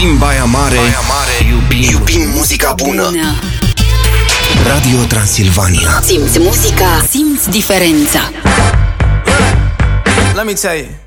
Iubim Baia Mare, iubim muzica bună. Radio Transilvania. Simți muzica, simți diferența. Let me tell you.